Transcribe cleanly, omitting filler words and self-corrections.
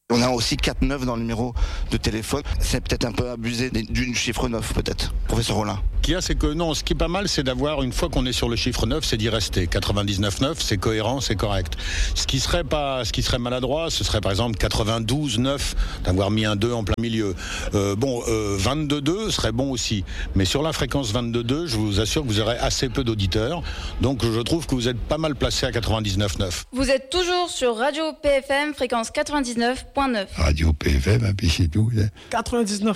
On a aussi 4-9 dans le numéro de téléphone. C'est peut-être un peu abusé du chiffre 9, peut-être, professeur Rollin. C'est que non, ce qui est pas mal, c'est d'avoir, une fois qu'on est sur le chiffre 9, c'est d'y rester. 99,9, c'est cohérent, c'est correct. Ce qui serait maladroit, ce serait par exemple 92,9, d'avoir mis un 2 en plein milieu. 22,2 serait bon aussi. Mais sur la fréquence 22,2, je vous assure que vous aurez assez peu d'auditeurs. Donc je trouve que vous êtes pas mal placé à 99,9. Vous êtes toujours sur Radio PFM, fréquence 99.9. Radio PFM, puis c'est tout. 99.